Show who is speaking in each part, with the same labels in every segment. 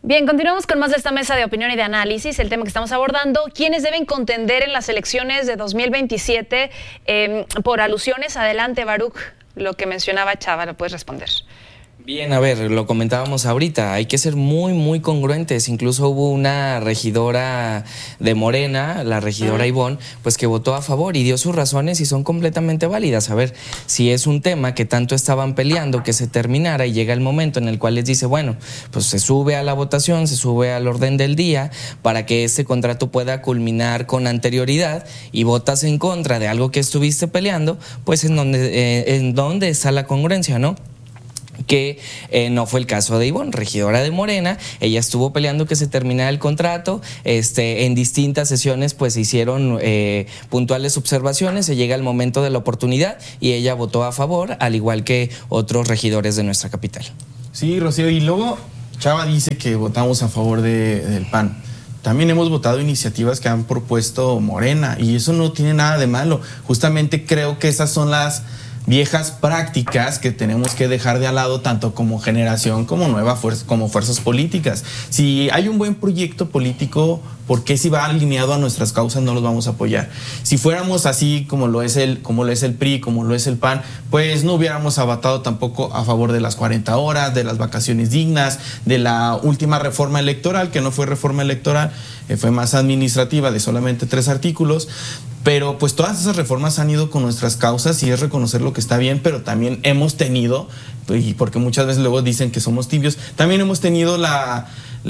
Speaker 1: Bien, continuamos con más de esta mesa de opinión y de análisis. El tema que estamos abordando: ¿quiénes deben contender en las elecciones de 2027? Por alusiones, adelante, Baruch, lo que mencionaba Chava, lo puedes responder.
Speaker 2: Bien, a ver, lo comentábamos ahorita, hay que ser muy, muy congruentes. Incluso hubo una regidora de Morena, la regidora Ivonne, pues que votó a favor y dio sus razones y son completamente válidas. A ver, si es un tema que tanto estaban peleando que se terminara y llega el momento en el cual les dice, bueno, pues se sube a la votación, se sube al orden del día para que ese contrato pueda culminar con anterioridad, y votas en contra de algo que estuviste peleando, pues en donde está la congruencia, ¿no? Que no fue el caso de Ivonne, regidora de Morena. Ella estuvo peleando que se terminara el contrato, en distintas sesiones pues se hicieron puntuales observaciones, se llega el momento de la oportunidad y ella votó a favor, al igual que otros regidores de nuestra capital.
Speaker 3: Sí, Rocío, y luego Chava dice que votamos a favor del PAN. También hemos votado iniciativas que han propuesto Morena y eso no tiene nada de malo. Justamente creo que esas son las viejas prácticas que tenemos que dejar de lado, tanto como generación como como fuerzas políticas. Si hay un buen proyecto político, ¿por qué si va alineado a nuestras causas no los vamos a apoyar? Si fuéramos así como lo es el PRI, como lo es el PAN, pues no hubiéramos votado tampoco a favor de las 40 horas, de las vacaciones dignas, de la última reforma electoral, que no fue reforma electoral, fue más administrativa, de solamente 3 artículos. Pero pues todas esas reformas han ido con nuestras causas y es reconocer lo que está bien, pero también hemos tenido, y porque muchas veces luego dicen que somos tibios, también hemos tenido la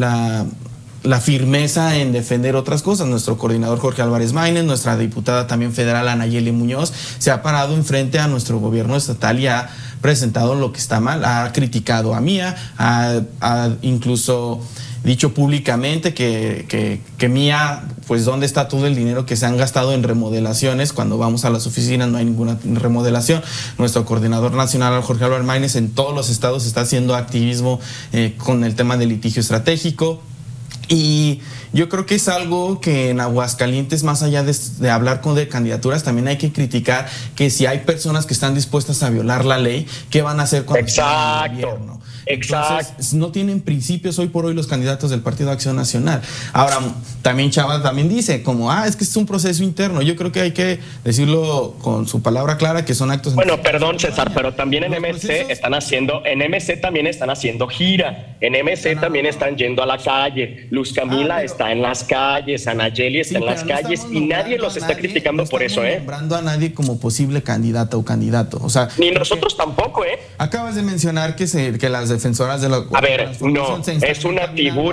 Speaker 3: firmeza en defender otras cosas. Nuestro coordinador Jorge Álvarez Maínez, nuestra diputada también federal Anayeli Muñoz, se ha parado enfrente a nuestro gobierno estatal y ha presentado lo que está mal, ha criticado a Mía, ha incluso dicho públicamente que Mía, pues dónde está todo el dinero que se han gastado en remodelaciones. Cuando vamos a las oficinas no hay ninguna remodelación. Nuestro coordinador nacional Jorge Álvarez Maínez en todos los estados está haciendo activismo con el tema del litigio estratégico. Y yo creo que es algo que en Aguascalientes, más allá de hablar de candidaturas, también hay que criticar que si hay personas que están dispuestas a violar la ley, ¿qué van a hacer cuando estén en el gobierno? Entonces, no tienen principios hoy por hoy los candidatos del Partido Acción Nacional. Ahora, también Chava también dice como, es que es un proceso interno. Yo creo que hay que decirlo con su palabra clara, que son actos...
Speaker 4: Bueno, perdón, César, pero también en MC también están haciendo gira. En MC también están yendo a la calle. Luz Camila está en las calles, Anayeli está en las calles y nadie los está criticando por eso,
Speaker 3: No nombrando a nadie como posible candidata o candidato. O sea,
Speaker 4: ni nosotros tampoco,
Speaker 3: Acabas de mencionar que las defensoras de la...
Speaker 4: A ver, no, es una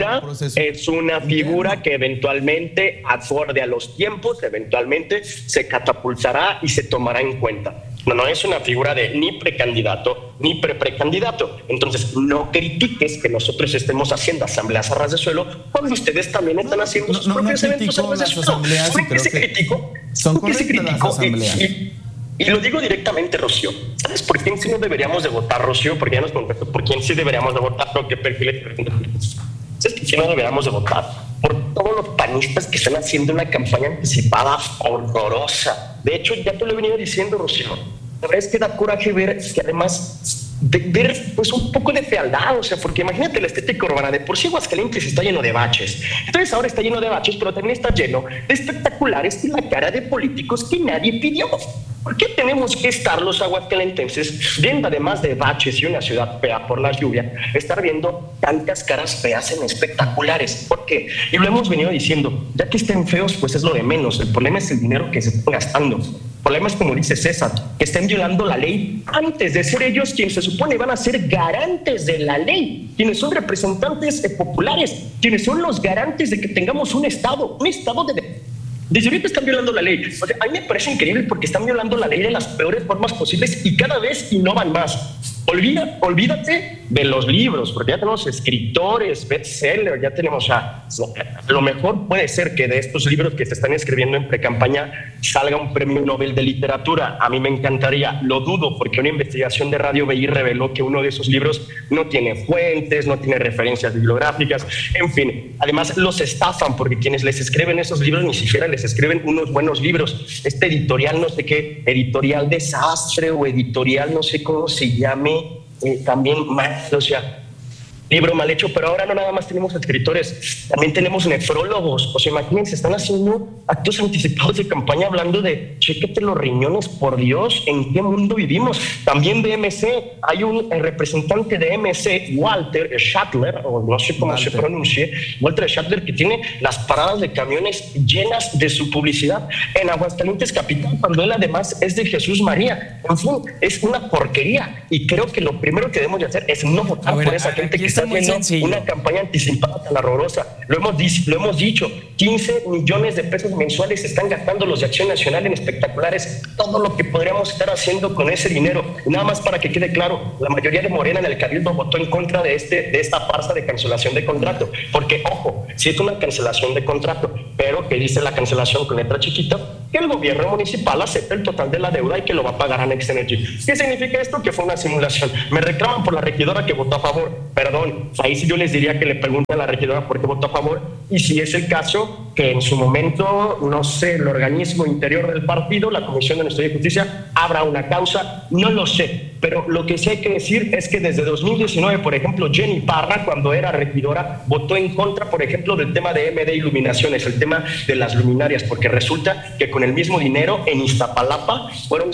Speaker 4: figura que eventualmente, acorde a los tiempos, eventualmente se catapultará y se tomará en cuenta. No es una figura de ni precandidato ni precandidato. Entonces, no critiques que nosotros estemos haciendo asambleas a ras de suelo cuando ustedes también están haciendo sus propios eventos a ras de suelo.
Speaker 3: Son correctas las asambleas.
Speaker 4: Y lo digo directamente, Rocío. ¿Sabes por quién sí no deberíamos de votar, Rocío? Porque ya nos contestó por quién sí deberíamos de votar, pero qué perfiles. ¿Sabes que sí no deberíamos de votar? Por todos los panistas que están haciendo una campaña anticipada horrorosa. De hecho, ya te lo he venido diciendo, Rocío. La verdad es que da coraje ver que además... ver pues un poco de fealdad, o sea, porque imagínate la estética urbana, de por sí Aguascalientes está lleno de baches, entonces ahora está lleno de baches, pero también está lleno de espectaculares y la cara de políticos que nadie pidió. ¿Por qué tenemos que estar los aguascalentenses viendo, además de baches y una ciudad fea por la lluvia, estar viendo tantas caras feas en espectaculares? ¿Por qué? Y lo hemos venido diciendo, ya que estén feos, pues es lo de menos, el problema es el dinero que se están gastando. El problema es, como dice César, que estén violando la ley antes de ser ellos quienes se supone van a ser garantes de la ley, quienes son representantes populares, quienes son los garantes de que tengamos un Estado de... Desde ahorita están violando la ley. O sea, a mí me parece increíble porque están violando la ley de las peores formas posibles y cada vez innovan más. Olvídate de los libros, porque ya tenemos escritores, bestsellers, ya tenemos lo mejor puede ser que de estos libros que se están escribiendo en precampaña salga un premio Nobel de literatura. A mí me encantaría, lo dudo, porque una investigación de Radio BI reveló que uno de esos libros no tiene fuentes, no tiene referencias bibliográficas, en fin. Además los estafan porque quienes les escriben esos libros ni siquiera les escriben unos buenos libros. Este editorial, no sé qué, editorial desastre o editorial no sé cómo se llame, también mal, o sea, libro mal hecho, pero ahora no nada más tenemos escritores, también tenemos nefrólogos. O sea, imagínense, están haciendo actos anticipados de campaña hablando de chéquete los riñones, por Dios, ¿en qué mundo vivimos? También de MC, hay un representante de MC, Walter Schattler, o no sé cómo se pronuncie, Walter Schattler, que tiene las paradas de camiones llenas de su publicidad en Aguascalientes capital, cuando él además es de Jesús María. En fin, es una porquería, y creo que lo primero que debemos de hacer es no votar por esa gente que está haciendo una campaña anticipada tan horrorosa. Lo hemos dicho, 15 millones de pesos mensuales se están gastando los de Acción Nacional en espectaculares, todo lo que podríamos estar haciendo con ese dinero. Nada más para que quede claro, la mayoría de Morena en el Cabildo votó en contra de esta farsa de cancelación de contrato, porque ojo, si es una cancelación de contrato, pero que dice la cancelación con letra chiquita, que el gobierno municipal acepta el total de la deuda y que lo va a pagar a Next Energy. ¿Qué significa esto? Que fue una simulación. Me reclaman por la regidora que votó a favor. Perdón, ahí sí yo les diría que le pregunten a la regidora por qué votó a favor, y si es el caso, que en su momento, no sé, el organismo interior del partido, la Comisión de Honestidad y Justicia, abra una causa, no lo sé, pero lo que sí hay que decir es que desde 2019, por ejemplo, Jenny Parra, cuando era regidora, votó en contra, por ejemplo, del tema de MD Iluminaciones, el tema de las luminarias, porque resulta que con el mismo dinero en Iztapalapa fueron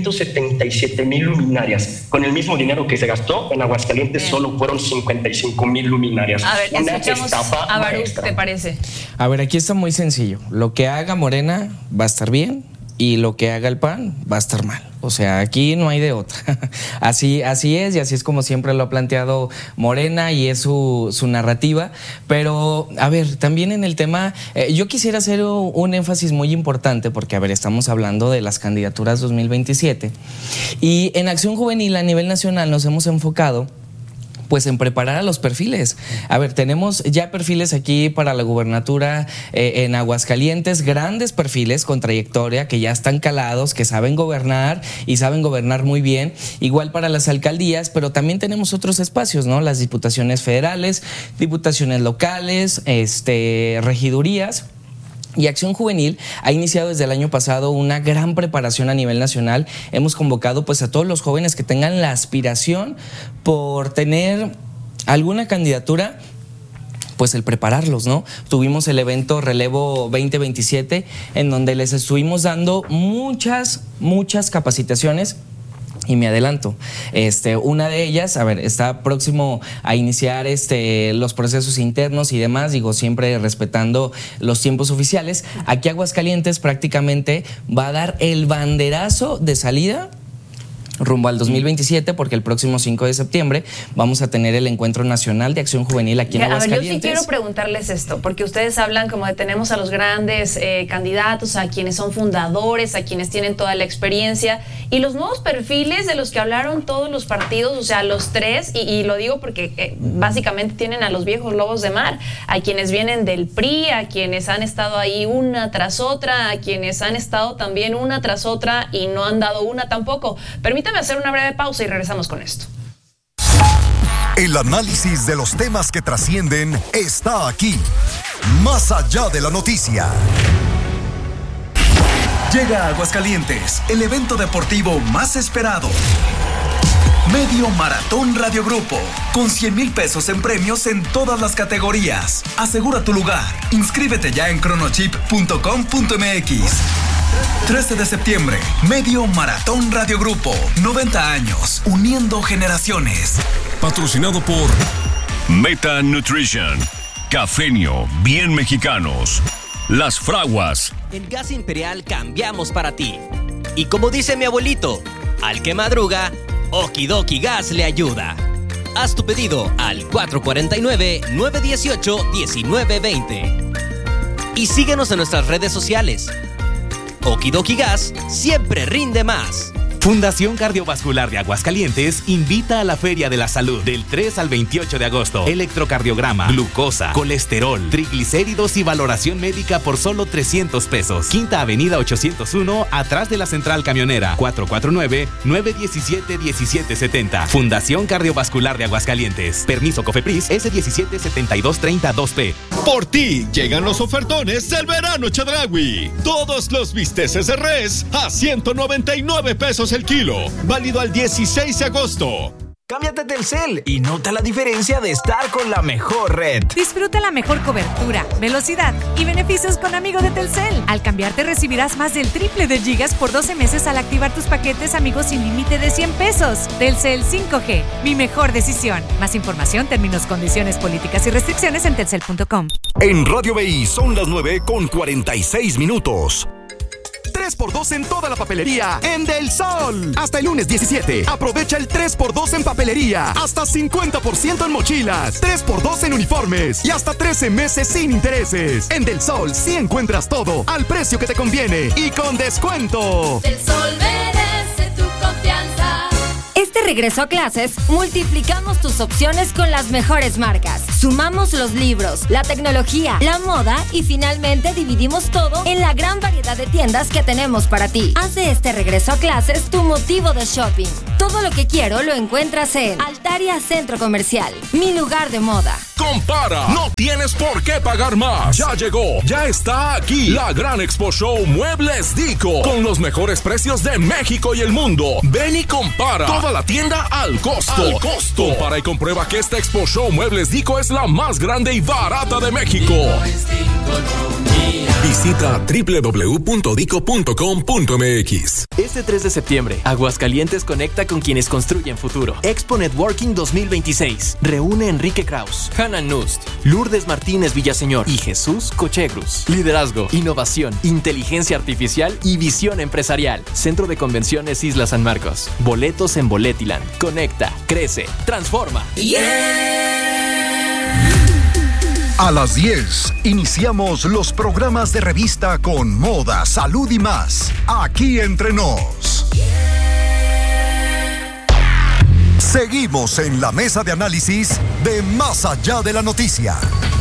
Speaker 4: 177,000 luminarias. Con el mismo dinero que se gastó en Aguascalientes solo fueron 55,000 luminarias.
Speaker 1: A ver, escuchamos a Baruch, ¿te parece?
Speaker 2: A ver, aquí está muy sencillo. Lo que haga Morena va a estar bien y lo que haga el PAN va a estar mal. O sea, aquí no hay de otra. Así es, y así es como siempre lo ha planteado Morena y es su narrativa. Pero, a ver, también en el tema, yo quisiera hacer un énfasis muy importante porque, a ver, estamos hablando de las candidaturas 2027 y en Acción Juvenil a nivel nacional nos hemos enfocado pues en preparar a los perfiles. A ver, tenemos ya perfiles aquí para la gubernatura en Aguascalientes, grandes perfiles con trayectoria que ya están calados, que saben gobernar y saben gobernar muy bien. Igual para las alcaldías, pero también tenemos otros espacios, ¿no? Las diputaciones federales, diputaciones locales, regidurías. Y Acción Juvenil ha iniciado desde el año pasado una gran preparación a nivel nacional. Hemos convocado pues a todos los jóvenes que tengan la aspiración por tener alguna candidatura, pues el prepararlos, ¿no? Tuvimos el evento Relevo 2027 en donde les estuvimos dando muchas capacitaciones. Y me adelanto, una de ellas, a ver, está próximo a iniciar los procesos internos y demás, digo, siempre respetando los tiempos oficiales. Aquí Aguascalientes prácticamente va a dar el banderazo de salida rumbo al 2027, porque el próximo 5 de septiembre vamos a tener el Encuentro Nacional de Acción Juvenil aquí en Aguascalientes.
Speaker 1: A ver, yo sí quiero preguntarles esto, porque ustedes hablan como de tenemos a los grandes candidatos, a quienes son fundadores, a quienes tienen toda la experiencia, y los nuevos perfiles de los que hablaron todos los partidos, o sea, los tres, y lo digo porque básicamente tienen a los viejos lobos de mar, a quienes vienen del PRI, a quienes han estado ahí una tras otra, a quienes han estado también una tras otra y no han dado una tampoco. Permítame hacer una breve pausa y regresamos con esto.
Speaker 5: El análisis de los temas que trascienden está aquí, más allá de la noticia. Llega a Aguascalientes el evento deportivo más esperado. Medio Maratón Radio Grupo, con 100,000 pesos en premios en todas las categorías. Asegura tu lugar. Inscríbete ya en cronochip.com.mx. 13 de septiembre, Medio Maratón Radio Grupo, 90 años, uniendo generaciones.
Speaker 6: Patrocinado por Meta Nutrition, Cafeño, bien mexicanos, Las Fraguas.
Speaker 7: En Gas Imperial cambiamos para ti. Y como dice mi abuelito, al que madruga, Okidoki Gas le ayuda. Haz tu pedido al 449-918-1920. Y síguenos en nuestras redes sociales. Okidoki Gas siempre rinde más.
Speaker 8: Fundación Cardiovascular de Aguascalientes invita a la Feria de la Salud del 3 al 28 de agosto. Electrocardiograma, glucosa, colesterol, triglicéridos y valoración médica por solo 300 pesos. Quinta Avenida 801, atrás de la Central Camionera. 449-917-1770. Fundación Cardiovascular de Aguascalientes. Permiso COFEPRIS S177230-2P.
Speaker 9: Por ti llegan los ofertones del verano Chedraui. Todos los bisteces de res a 199 pesos el kilo, válido al 16 de agosto.
Speaker 10: Cámbiate a Telcel y nota la diferencia de estar con la mejor red.
Speaker 11: Disfruta la mejor cobertura, velocidad y beneficios con Amigo de Telcel. Al cambiarte recibirás más del triple de gigas por 12 meses al activar tus paquetes Amigos sin límite de 100 pesos. Telcel 5G, mi mejor decisión. Más información, términos, condiciones, políticas y restricciones en telcel.com.
Speaker 12: En Radio BI son las 9:46. 3x2 en toda la papelería en Del Sol. Hasta el lunes 17. Aprovecha el 3x2 en papelería. Hasta 50% en mochilas. 3x2 en uniformes. Y hasta 13 meses sin intereses. En Del Sol sí encuentras todo al precio que te conviene y con descuento.
Speaker 13: Del Sol merece tu confianza. Este regreso a clases, multiplicamos tus opciones con las mejores marcas. Sumamos los libros, la tecnología, la moda y finalmente dividimos todo en la gran variedad de tiendas que tenemos para ti. Haz de este regreso a clases tu motivo de shopping. Todo lo que quiero lo encuentras en Altaria Centro Comercial, mi lugar de moda.
Speaker 6: Compara, no tienes por qué pagar más. Ya llegó, ya está aquí la gran Expo Show Muebles Dico, con los mejores precios de México y el mundo. Ven y compara toda la tienda al costo. Compara y comprueba que esta Expo Show Muebles Dico es la más grande y barata de México.
Speaker 14: Visita www.dico.com.mx.
Speaker 15: Este 3 de septiembre, Aguascalientes conecta con quienes construyen futuro. Expo Networking 2026. Reúne Enrique Kraus, Hanan Nust, Lourdes Martínez Villaseñor y Jesús Cochegrus. Liderazgo, innovación, inteligencia artificial y visión empresarial. Centro de Convenciones Isla San Marcos. Boletos en Boletiland. Conecta, crece, transforma.
Speaker 12: A las 10 iniciamos los programas de revista con moda, salud y más. Aquí entre nos. Seguimos en la mesa de análisis de Más Allá de la Noticia.